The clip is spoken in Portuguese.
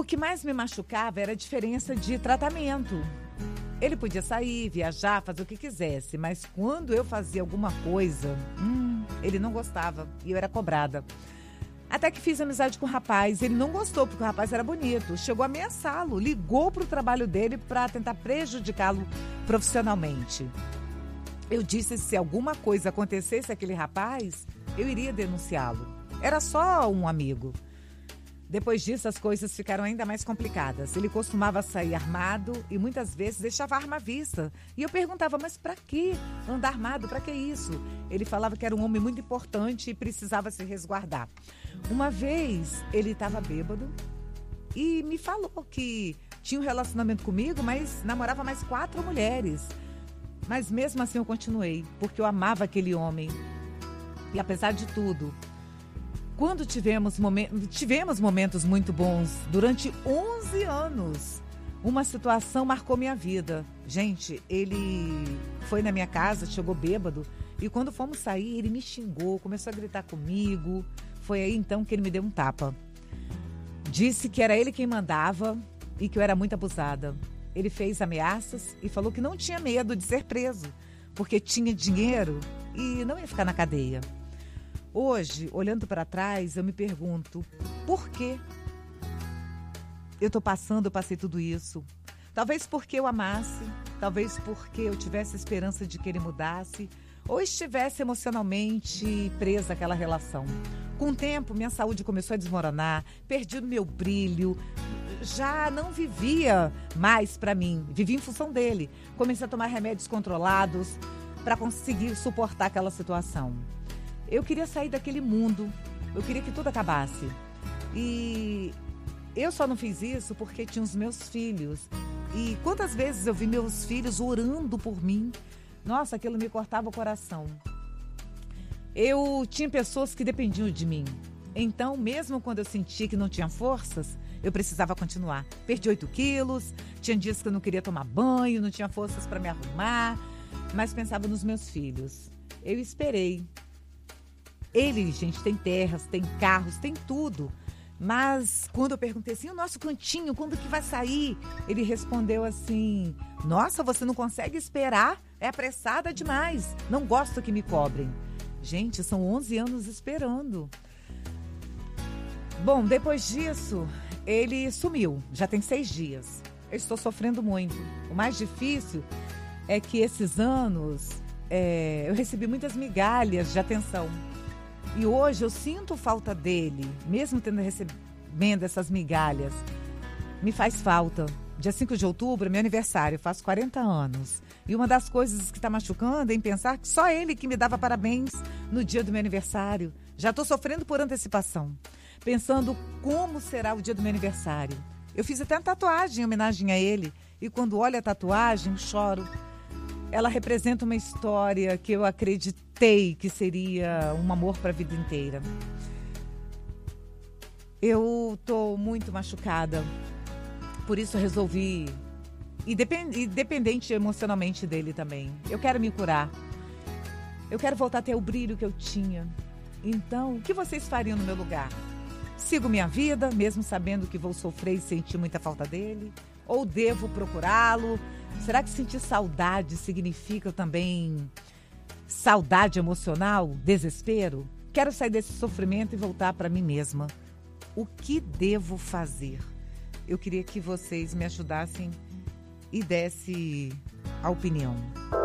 que mais me machucava era a diferença de tratamento. Ele podia sair, viajar, fazer o que quisesse, mas quando eu fazia alguma coisa, ele não gostava e eu era cobrada. Até que fiz amizade com o rapaz, ele não gostou porque o rapaz era bonito, chegou a ameaçá-lo, ligou para o trabalho dele para tentar prejudicá-lo profissionalmente. Eu disse que se alguma coisa acontecesse àquele rapaz, eu iria denunciá-lo. Era só um amigo. Depois disso, as coisas ficaram ainda mais complicadas. Ele costumava sair armado e muitas vezes deixava a arma à vista. E eu perguntava, mas para que andar armado? Para que isso? Ele falava que era um homem muito importante e precisava se resguardar. Uma vez, ele estava bêbado e me falou que tinha um relacionamento comigo, mas namorava mais 4 mulheres. Mas mesmo assim eu continuei, porque eu amava aquele homem. E apesar de tudo, quando tivemos momentos muito bons, durante 11 anos, uma situação marcou minha vida. Gente, ele foi na minha casa, chegou bêbado, e quando fomos sair, ele me xingou, começou a gritar comigo. Foi aí então que ele me deu um tapa. Disse que era ele quem mandava e que eu era muito abusada. Ele fez ameaças e falou que não tinha medo de ser preso, porque tinha dinheiro e não ia ficar na cadeia. Hoje, olhando para trás, eu me pergunto, por que eu passei tudo isso? Talvez porque eu amasse, talvez porque eu tivesse esperança de que ele mudasse, ou estivesse emocionalmente presa àquela relação. Com o tempo, minha saúde começou a desmoronar, perdi o meu brilho, já não vivia mais para mim, vivia em função dele. Comecei a tomar remédios controlados para conseguir suportar aquela situação. Eu queria sair daquele mundo, eu queria que tudo acabasse. E eu só não fiz isso porque tinha os meus filhos. E quantas vezes eu vi meus filhos orando por mim, nossa, aquilo me cortava o coração. Eu tinha pessoas que dependiam de mim. Então, mesmo quando eu sentia que não tinha forças, eu precisava continuar. Perdi 8 quilos, tinha dias que eu não queria tomar banho, não tinha forças para me arrumar, mas pensava nos meus filhos. Eu esperei. Ele, gente, tem terras, tem carros, tem tudo. Mas quando eu perguntei assim, o nosso cantinho, quando que vai sair? Ele respondeu assim, nossa, você não consegue esperar? É apressada demais. Não gosto que me cobrem. Gente, são 11 anos esperando. Bom, depois disso, ele sumiu. Já tem 6 dias. Eu estou sofrendo muito. O mais difícil é que esses anos eu recebi muitas migalhas de atenção. E hoje eu sinto falta dele, mesmo recebendo essas migalhas. Me faz falta. Dia 5 de outubro é meu aniversário, eu faço 40 anos. E uma das coisas que está machucando é em pensar que só ele que me dava parabéns no dia do meu aniversário. Já estou sofrendo por antecipação, pensando como será o dia do meu aniversário. Eu fiz até uma tatuagem em homenagem a ele. E quando olho a tatuagem, choro. Ela representa uma história que eu acreditei que seria um amor para a vida inteira. Eu estou muito machucada. Por isso eu resolvi, independente emocionalmente dele também. Eu quero me curar. Eu quero voltar a ter o brilho que eu tinha. Então, o que vocês fariam no meu lugar? Sigo minha vida, mesmo sabendo que vou sofrer e sentir muita falta dele? Ou devo procurá-lo? Será que sentir saudade significa também saudade emocional, desespero? Quero sair desse sofrimento e voltar para mim mesma. O que devo fazer? Eu queria que vocês me ajudassem e dessem a opinião.